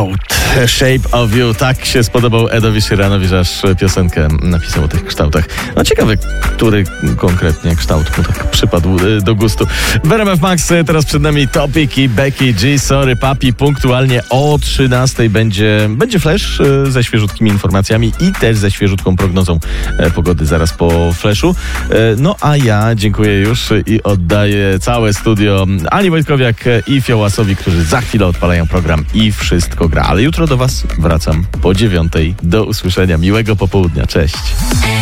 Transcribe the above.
Kształt, Shape of You. Tak się spodobał Edowi Sheeranowi, że aż piosenkę napisał o tych kształtach. No ciekawe, który konkretnie kształt mu tak przypadł do gustu. W RMF Max teraz przed nami Topic i Becky G. Sorry Papi. Punktualnie o 13:00 będzie flash ze świeżutkimi informacjami i też ze świeżutką prognozą pogody zaraz po flashu. No a ja dziękuję już i oddaję całe studio Ani Wojtkowiak i Fiołasowi, którzy za chwilę odpalają program i wszystko gra. Ale jutro do Was wracam po 9:00. Do usłyszenia. Miłego popołudnia. Cześć.